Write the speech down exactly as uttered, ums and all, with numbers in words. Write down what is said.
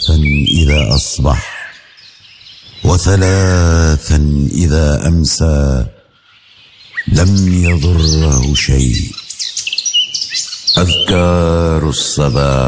ثلاثا إذا أصبح وثلاثا إذا أمسى لم يضره شيء. أذكار الصباح.